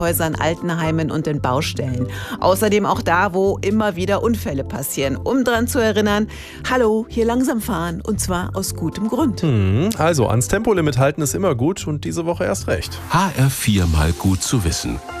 Häusern, Altenheimen und in Baustellen. Außerdem auch da, wo immer wieder Unfälle passieren. Um dran zu erinnern, hallo, hier langsam fahren und zwar aus gutem Grund. Also ans Tempolimit halten ist immer gut und diese Woche erst recht. HR4 mal gut zu wissen.